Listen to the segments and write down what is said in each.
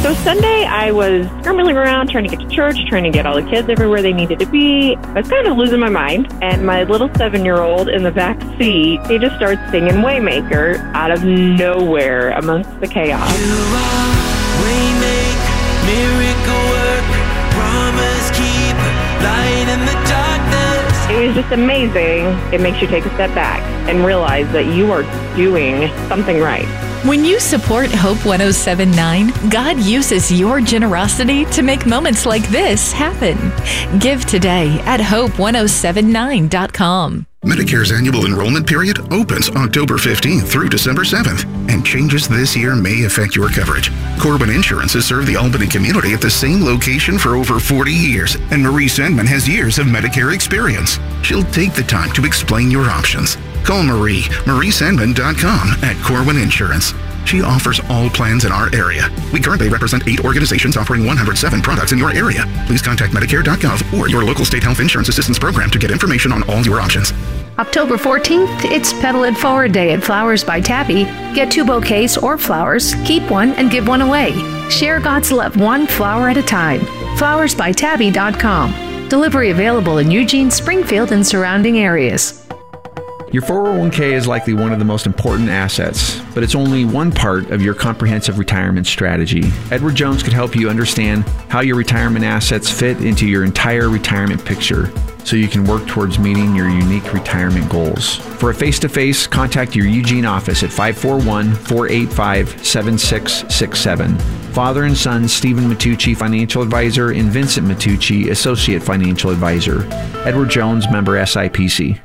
So Sunday, I was scrambling around trying to get to church, trying to get all the kids everywhere they needed to be. I was kind of losing my mind, and my little 7-year-old in the back seat, he just starts singing Waymaker out of nowhere amongst the chaos. You are Waymaker, miracle worker, promise keeper, light in the darkness. It was just amazing. It makes you take a step back and realize that you are doing something right. When you support Hope 107.9, God uses your generosity to make moments like this happen. Give today at hope1079.com. Medicare's annual enrollment period opens October 15th through December 7th, and changes this year may affect your coverage. Corbin Insurance has served the Albany community at the same location for over 40 years, and Marie Sandman has years of Medicare experience. She'll take the time to explain your options. Call mariesandman.com at Corwin Insurance. She offers all plans in our area. We currently represent 8 organizations offering 107 products in your area. Please contact Medicare.gov or your local state health insurance assistance program to get information on all your options. October 14th, it's Pedal It Forward Day at Flowers by Tabby. Get 2 bouquets or flowers, keep one, and give one away. Share God's love one flower at a time. flowersbytabby.com. Delivery available in Eugene, Springfield, and surrounding areas. Your 401k is likely one of the most important assets, but it's only one part of your comprehensive retirement strategy. Edward Jones could help you understand how your retirement assets fit into your entire retirement picture, so you can work towards meeting your unique retirement goals. For a face-to-face, contact your Eugene office at 541-485-7667. Father and son Stephen Matucci, Financial Advisor, and Vincent Matucci, Associate Financial Advisor. Edward Jones, member SIPC.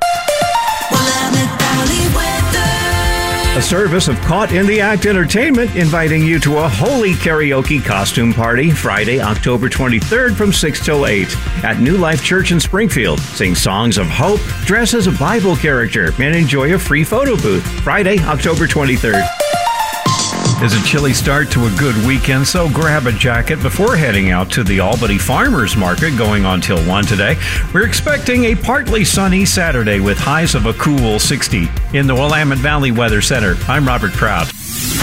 A service of Caught in the Act Entertainment inviting you to a holy karaoke costume party Friday, October 23rd from 6 till 8 at New Life Church in Springfield. Sing songs of hope, dress as a Bible character, and enjoy a free photo booth Friday, October 23rd. It's a chilly start to a good weekend, so grab a jacket before heading out to the Albany Farmers Market going on till 1 today. We're expecting a partly sunny Saturday with highs of a cool 60. In the Willamette Valley Weather Center, I'm Robert Proud.